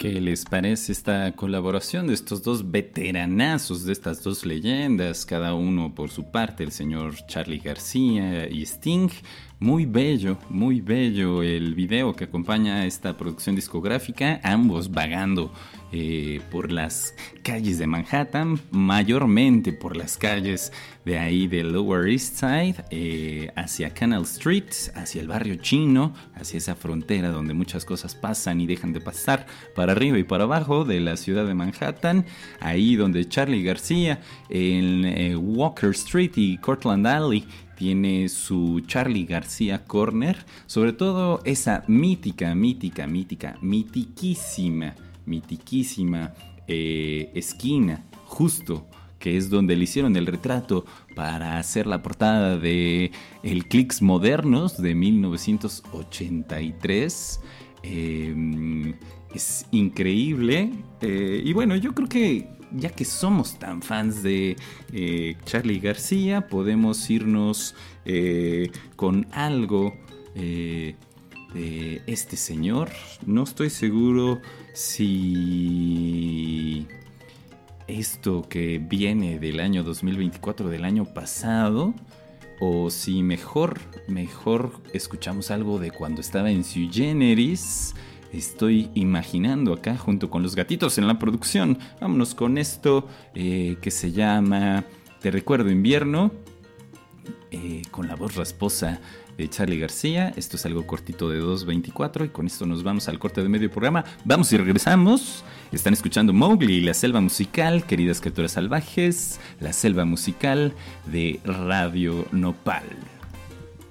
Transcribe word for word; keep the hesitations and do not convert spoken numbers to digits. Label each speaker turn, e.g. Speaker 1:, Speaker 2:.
Speaker 1: ¿Qué les parece esta colaboración de estos dos veteranazos, de estas dos leyendas, cada uno por su parte, el señor Charly García y Sting? Muy bello, muy bello el video que acompaña esta producción discográfica, ambos vagando eh, por las calles de Manhattan, mayormente por las calles de ahí de Lower East Side, eh, hacia Canal Street, hacia el barrio chino, hacia esa frontera donde muchas cosas pasan y dejan de pasar, para arriba y para abajo de la ciudad de Manhattan, ahí donde Charly García en eh, Walker Street y Cortlandt Alley tiene su Charly García Corner, sobre todo esa mítica, mítica, mítica, mitiquísima, mitiquísima eh, esquina, justo, que es donde le hicieron el retrato para hacer la portada de el Clicks Modernos de mil novecientos ochenta y tres. Eh, es increíble. Eh, y bueno, yo creo que ya que somos tan fans de eh, Charly García, podemos irnos eh, con algo eh, de este señor. No estoy seguro si esto que viene del año dos mil veinticuatro, del año pasado, o si mejor, mejor escuchamos algo de cuando estaba en Sui Generis. Estoy imaginando acá junto con los gatitos en la producción. Vámonos con esto eh, que se llama Te Recuerdo Invierno, eh, con la voz rasposa de Charly García. Esto es algo cortito de dos veinticuatro y con esto nos vamos al corte de medio programa. Vamos y regresamos. Están escuchando Mowgli y la selva musical, queridas criaturas salvajes, la selva musical de Radio Nopal.